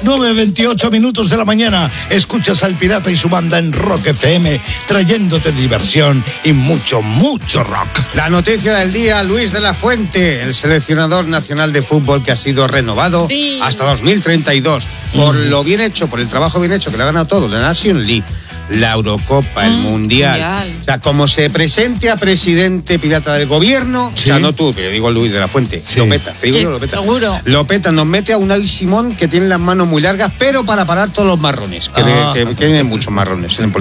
9:28 minutos de la mañana. Escuchas al Pirata y su banda en Rock FM, trayéndote diversión y mucho, mucho rock. La noticia del día, Luis de la Fuente, el seleccionador nacional de fútbol que ha sido renovado hasta 2032. Por lo bien hecho, por el trabajo bien hecho, que le ha ganado todo, la Nation League, la Eurocopa, el Mundial. O sea, como se presente a presidente pirata del gobierno, o sea, no tú, pero digo Luis de la Fuente, lo peta, te digo yo, lo peta. Seguro. Lo peta, nos mete a Unai Simón, que tiene las manos muy largas, pero para parar todos los marrones, que tienen muchos marrones en el